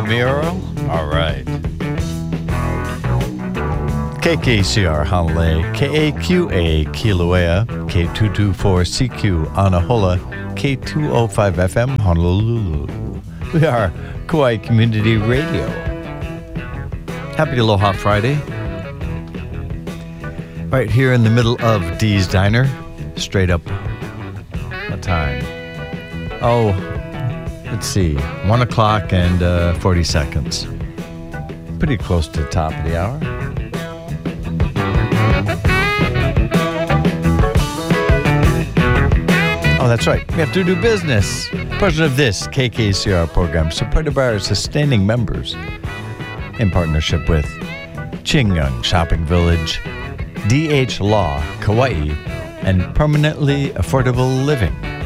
Miro? All right. KKCR Honolulu, KAQA Kilauea, K224CQ Anahola, K205 FM Honolulu. We are Kauai Community Radio. Happy Aloha Friday. Right here in the middle of Dee's Diner, straight up. What time? Oh, let's see, 1 o'clock and 40 seconds. Pretty close to the top of the hour. Oh, that's right. We have to do business. President of this KKCR program, supported by our sustaining members in partnership with Chingyang Shopping Village, DH Law, Kauai, and Permanently Affordable Living.